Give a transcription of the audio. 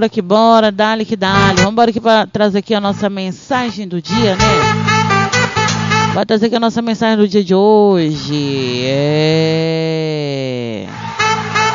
que bora, dale que dale. Vamos embora aqui para trazer aqui a nossa mensagem do dia, né? Vai trazer aqui a nossa mensagem do dia de hoje.